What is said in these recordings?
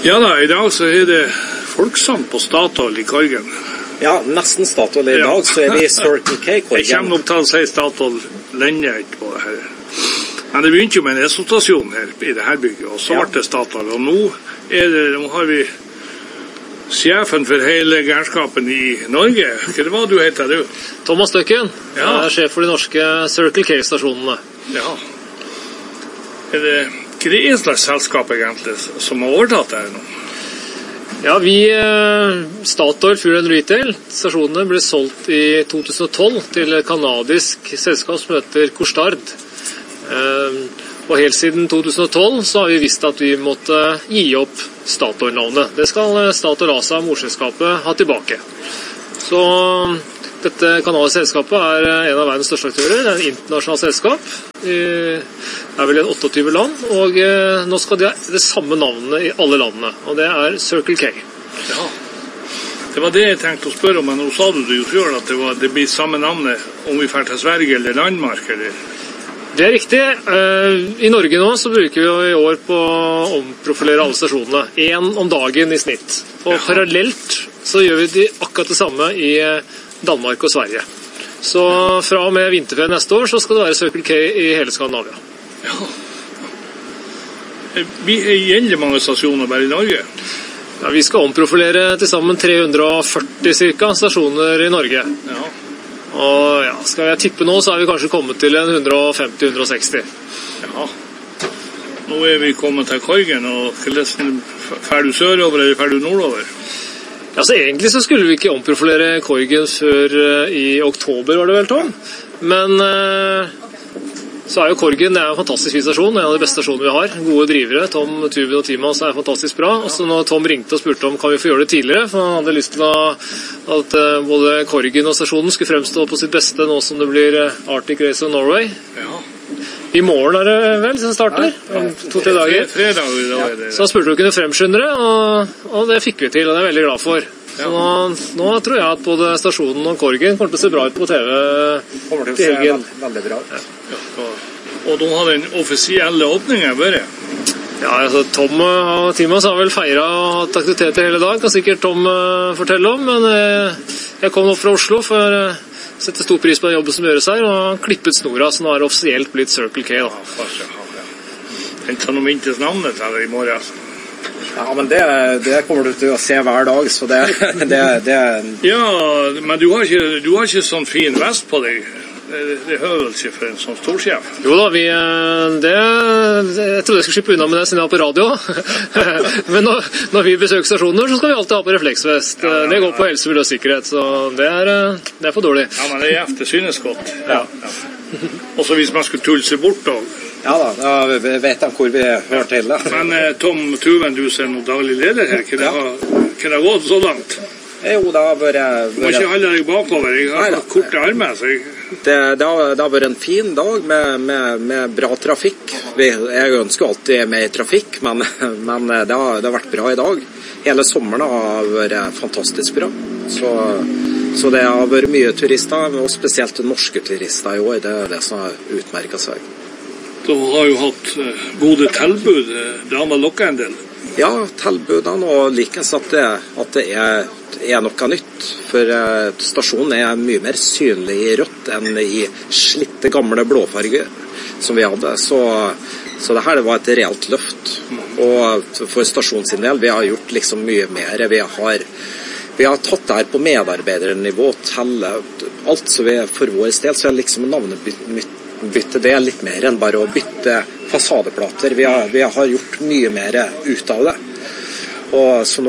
Ja da, i dag så det folksom på Statoil i Korgen. Ja, nesten Statoil i dag, så vi i Circle K Korgen. Jeg kommer nok til å si Statoil lenge på det her. Men det begynte jo med en resostasjon her i det her bygget, og så ble det Statoil. Og nå har vi sjefen for hele gærenskapen i Norge. Hva du heter du? Thomas Støkken. Jeg er sjef for de norske Circle K-stasjonene. Ja. Hva det slags selskap egentlig som har overtatt det her nå? Ja, Statoil Fuel & Retail, stasjonene ble solgt i 2012 til et kanadisk selskap som heter Couche-Tard. Og helt siden 2012 så har vi visst at vi måtte gi opp Statoil-navnet. Det skal Statoil ASA, morselskapet, ha tilbake. Så dette kanadiske selskapet er en av verdens største aktører. Det er et internasjonalt selskap. Det er vel 28 land, og nå skal de ha det samme navnet i alle landene, og det er Circle K. Ja. Det var det jeg tenkte å spørre om, men nå sa du jo selv at det blir samme navnet om vi får til Sverige eller Danmark, eller? Det er riktig. I Norge nå så bruker vi jo i år på å omprofilere alle stasjonene. 1 om dagen i snitt. Og parallelt så gjør vi akkurat det samme i Danmark og Sverige. Så fra og med vinterferien neste år så skal det være Circle K i hele Skandinavia. Ja. Vi gjelder mange stasjoner bare i Norge. Ja, vi skal omprofilere til sammen 340 cirka stasjoner i Norge. Ja. Og ja, skal jeg tippe nå, så er vi kanskje kommet til en 150-160. Ja. Nå vi kommet til Korgen, og fer du sørover eller fer du nordover? Ja, så egentlig så skulle vi ikke omprofilere Korgen før i oktober, var det vel, Tom? Men så er jo Korgen en fantastisk fin stasjon, en av de beste stasjonene vi har. Gode drivere, Tom Tubin og teamet hans fantastisk bra. Og så når Tom ringte og spurte om kan vi få gjøre det tidligere, for han hadde lyst til at både Korgen og stasjonen skulle fremstå på sitt beste nå som det blir Arctic Race of Norway. Ja. I morgen er det vel som starter, om 2-3 dager. Fredag i dag er det. Så han spurte om vi kunne fremskynde det, og det fikk vi til, og det er jeg veldig glad for. Så nå tror jeg at både stasjonen og Korgen kommer til å se bra ut på TV kommer til å se veldig bra ut. Ja. Og de har den offisielle åpningen bare. Ja, altså Tom og teamet har vel feiret og hatt aktiviteter hele dag, kan sikkert Tom fortelle om, men jeg kom opp fra Oslo for å sette stor pris på den jobben som gjøres her, og klippet snora, så nå er det offisielt blitt Circle K da. Jeg kan noe mintes navnet til det i morgen. Ja, men det kommer du til å se hver dag, så det Ja, men du har ikke sånn fin vest på deg. Det hører vel ikke for en sånn storsjef. Jo da, jeg trodde jeg skulle slippe unna med det siden jeg var på radio. Men når vi besøker stasjoner, så skal vi alltid ha på refleksvest. Det går på helse, miljø og sikkerhet, så det er for dårlig. Ja, men det det synes godt. Ja. Og så hvis man skulle tulle seg bort da. Ja da, vet de hvor vi hører til det. Men Tom Tuven, du er noen daglig leder her. Kan det gå så langt? Jo, det har vært... Du må ikke holde deg bakover, jeg har korte armer, så jeg... Det har vært en fin dag med bra trafikk. Jeg ønsker alltid mer trafikk, men det har vært bra i dag. Hele sommeren har vært fantastisk bra. Så det har vært mye turister, og spesielt norske turister i år. Det er det som har utmerket seg. Du har jo hatt gode tilbud. Det har vel lokket en del? Ja, tilbudene, og likens at det er noe nytt. For stasjonen er mye mer synlig i rødt enn i slitte gamle blåfarger som vi hadde. Så det her var et reelt løft. Og for stasjonen sin del, vi har gjort liksom mye mer. Vi har tatt det her på medarbeidernivå til alt, så for vår del så er liksom navnebytte det litt mer enn bare å bytte fasadeplater. Vi har gjort mye mer ut av det. Og så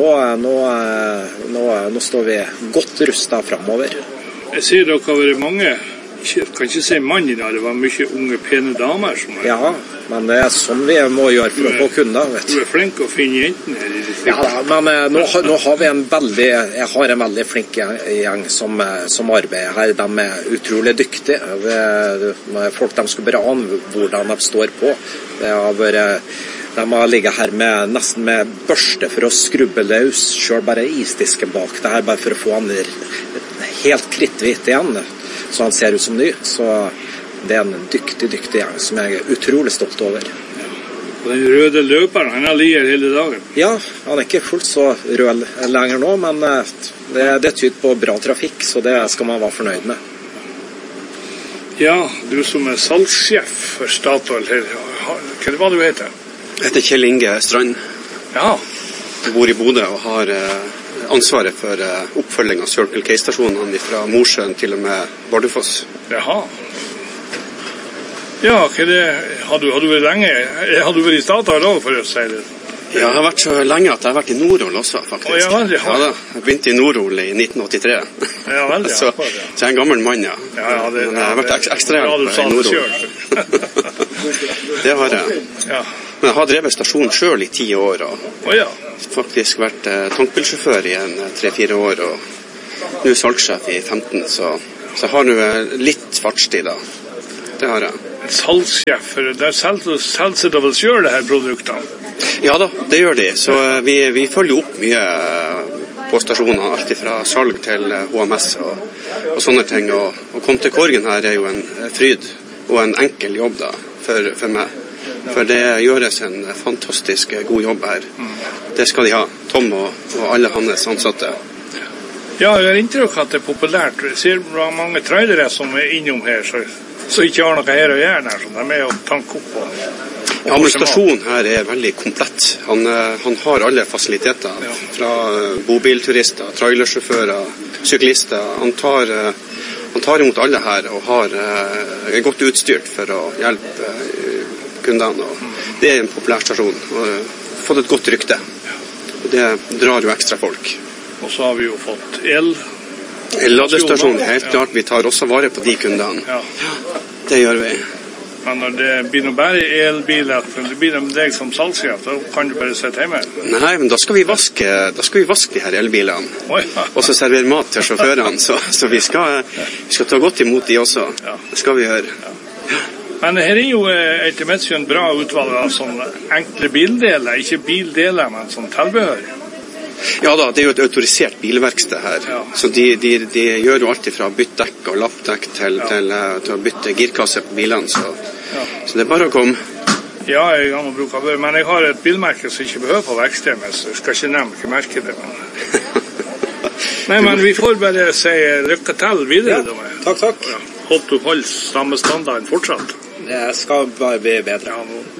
nå står vi godt rustet fremover. Jeg sier dere har vært mange, kan ikke si mann i dag, det var mye unge, pene damer som var. Ja, men det er sånn vi må gjøre for å få kunder, vet du. Du er flink å finne jentene her i distriktet. Ja, men nå har vi jeg har en veldig flink gjeng som arbeider her. De er utrolig dyktige. Folk de skal bare ane hvordan de står på. De har ligget her nesten med børste for å skrubbe løs, selv bare isdisken bak det her, bare for å få han helt kritthvit igjen, så han ser ut som ny. Så det er en dyktig gjeng som jeg er utrolig stolt over. Og den røde løperen, han har lier hele dagen. Ja, han er ikke fullt så rød lenger nå, men det tyder på bra trafikk, så det skal man være fornøyd med. Ja, du som er salgssjef for Statoil her, hva er det du heter? Jeg heter Kjell Inge Strand. Ja. Jeg bor i Bodø og har ansvaret for oppfølging av Circle K-stasjonene fra Mosjøen til og med Bardufoss. Jaha. Ja, hva er det? Har du vært lenge? Har du vært i Statoil også, for å si det? Ja, jeg har vært så lenge at jeg har vært i Norol også, faktisk. Ja, vel, ja. Ja, da. Jeg begynte i Norol i 1983. Ja, vel, ja. Så jeg er en gammel mann, ja. Ja, men jeg har vært ekstrahjelp i Norol. Det har jeg. Ja. Men jeg har drevet stasjon selv i 10 år, og Ja. faktisk vært tankbilsjåfør i 3-4 år, og nå salgssjef i 15, så jeg har nå litt fartstid da. Det har jeg. Salgssjef, for der selger det vel selv det her produktene? Ja da, det gjør de. Så vi følger opp mye på stasjonene, alt fra salg til HMS og sånne ting. Og komme til Korgen her er jo en fryd og en enkel jobb da, for meg. For det gjøres en fantastisk god jobb her. Det skal de ha, Tom og alle hans ansatte. Ja, jeg har inntrykk at det er populært. Jeg ser mange trailere som er innom her, så ikke har noe her å gjøre der, så de er med å tanke opp. Ja, men stasjonen her er veldig komplett. Han har alle fasiliteter, fra bobilturister, trailersjåfører, syklister. Han tar imot alle her og er godt utstyrt for å hjelpe kundene. Og det er en populær stasjon og fått et godt rykte. Og det drar jo ekstra folk. Og så har vi jo fått ladestasjon, helt klart. Vi tar også vare på de kundene. Ja. Det gjør vi. Men når det blir noe bare elbiler, det blir det med deg som salgssjef, da kan du bare sitte hjemme. Nei, men da skal vi vaske de her elbilene. Ja. Og så servere mat til sjåførene, så vi skal ta godt imot de også. Ja. Det skal vi gjøre. Ja. Men her er jo etter mitt syn bra utvalg av sånne enkle bildeler, ikke bildeler, men sånn tilbehør. Ja da, det er jo et autorisert bilverksted her. Ja. Så de gjør jo alltid fra å bytte dekk og lappdekk til å bytte girkasse på bilene. Så det er bare å komme. Ja, jeg har brukt det, men jeg har et bilmerke som ikke behøver på verkstedet, så jeg skal ikke nevne hva merket det er. Nei, men vi får bare si lykke til videre. Ja, takk. Håper du holder samme standard fortsatt. Det skal bare bli bedre. Ja,